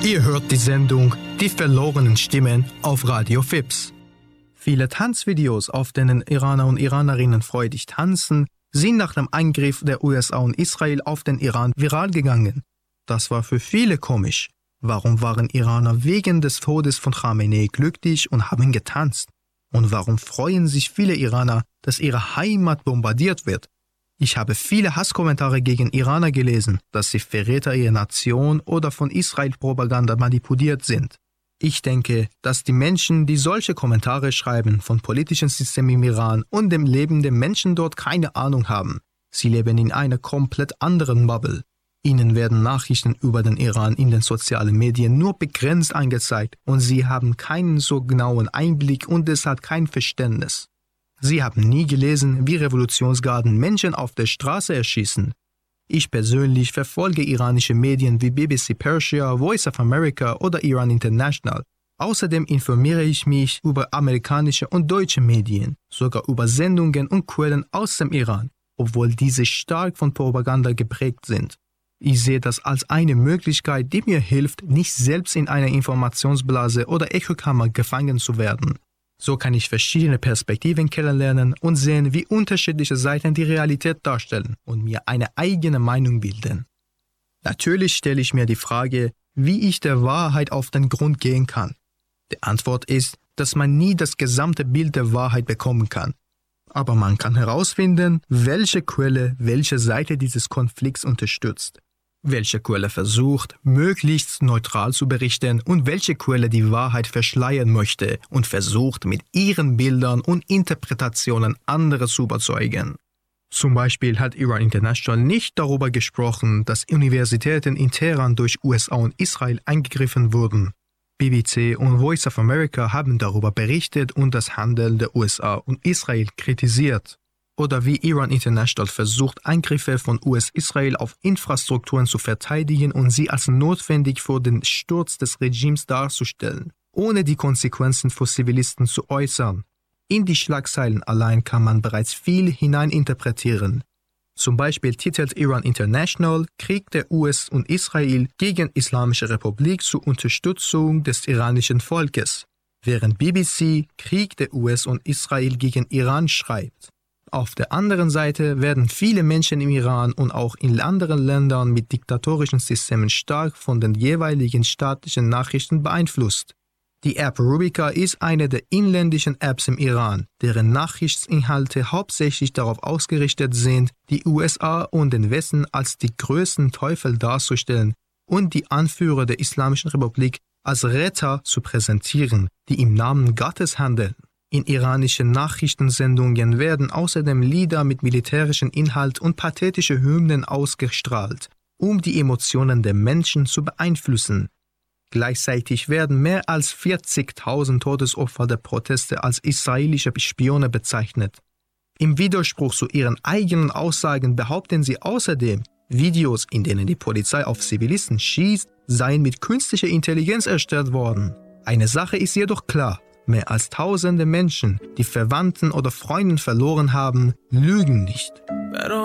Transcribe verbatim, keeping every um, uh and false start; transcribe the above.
Ihr hört die Sendung Die verlorenen Stimmen auf Radio Fips. Viele Tanzvideos, auf denen Iraner und Iranerinnen freudig tanzen, sind nach dem Eingriff der U S A und Israel auf den Iran viral gegangen. Das war für viele komisch. Warum waren Iraner wegen des Todes von Khamenei glücklich und haben getanzt? Und warum freuen sich viele Iraner, dass ihre Heimat bombardiert wird? Ich habe viele Hasskommentare gegen Iraner gelesen, dass sie Verräter ihrer Nation oder von Israel-Propaganda manipuliert sind. Ich denke, dass die Menschen, die solche Kommentare schreiben, von politischen Systemen im Iran und dem Leben der Menschen dort keine Ahnung haben. Sie leben in einer komplett anderen Bubble. Ihnen werden Nachrichten über den Iran in den sozialen Medien nur begrenzt angezeigt und sie haben keinen so genauen Einblick und deshalb kein Verständnis. Sie haben nie gelesen, wie Revolutionsgarden Menschen auf der Straße erschießen. Ich persönlich verfolge iranische Medien wie B B C Persia, Voice of America oder Iran International. Außerdem informiere ich mich über amerikanische und deutsche Medien, sogar über Sendungen und Quellen aus dem Iran, obwohl diese stark von Propaganda geprägt sind. Ich sehe das als eine Möglichkeit, die mir hilft, nicht selbst in einer Informationsblase oder Echokammer gefangen zu werden. So kann ich verschiedene Perspektiven kennenlernen und sehen, wie unterschiedliche Seiten die Realität darstellen und mir eine eigene Meinung bilden. Natürlich stelle ich mir die Frage, wie ich der Wahrheit auf den Grund gehen kann. Die Antwort ist, dass man nie das gesamte Bild der Wahrheit bekommen kann. Aber man kann herausfinden, welche Quelle welche Seite dieses Konflikts unterstützt. Welche Quelle versucht, möglichst neutral zu berichten und welche Quelle die Wahrheit verschleiern möchte und versucht, mit ihren Bildern und Interpretationen andere zu überzeugen. Zum Beispiel hat Iran International nicht darüber gesprochen, dass Universitäten in Teheran durch U S A und Israel angegriffen wurden. B B C und Voice of America haben darüber berichtet und das Handeln der U S A und Israel kritisiert. Oder wie Iran International versucht, Angriffe von U S-Israel auf Infrastrukturen zu verteidigen und sie als notwendig für den Sturz des Regimes darzustellen, ohne die Konsequenzen für Zivilisten zu äußern. In die Schlagzeilen allein kann man bereits viel hineininterpretieren. Zum Beispiel titelt Iran International Krieg der U S und Israel gegen Islamische Republik zur Unterstützung des iranischen Volkes, während B B C Krieg der U S und Israel gegen Iran schreibt. Auf der anderen Seite werden viele Menschen im Iran und auch in anderen Ländern mit diktatorischen Systemen stark von den jeweiligen staatlichen Nachrichten beeinflusst. Die App Rubica ist eine der inländischen Apps im Iran, deren Nachrichtsinhalte hauptsächlich darauf ausgerichtet sind, die U S A und den Westen als die größten Teufel darzustellen und die Anführer der Islamischen Republik als Retter zu präsentieren, die im Namen Gottes handeln. In iranischen Nachrichtensendungen werden außerdem Lieder mit militärischem Inhalt und pathetische Hymnen ausgestrahlt, um die Emotionen der Menschen zu beeinflussen. Gleichzeitig werden mehr als vierzigtausend Todesopfer der Proteste als israelische Spione bezeichnet. Im Widerspruch zu ihren eigenen Aussagen behaupten sie außerdem, Videos, in denen die Polizei auf Zivilisten schießt, seien mit künstlicher Intelligenz erstellt worden. Eine Sache ist jedoch klar. Mehr als tausende Menschen, die Verwandten oder Freunde verloren haben, lügen nicht.